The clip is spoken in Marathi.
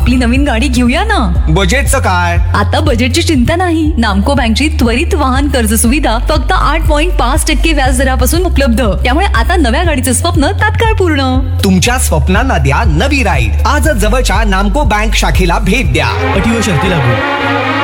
आपली नवीन गाडी घेऊया ना. बजेटचं काय? आता बजेटची चिंता नाही. नामको बँकची त्वरित वाहन कर्ज सुविधा फक्त 8.5% व्याज दरापासून उपलब्ध. त्यामुळे आता नव्या गाडीचे स्वप्न तात्काळ पूर्ण. तुमच्या स्वप्नांना द्या नवी राईड. आजच जवळच्या नामको बँक शाखेला भेट द्या. अटी व शर्ती लागू.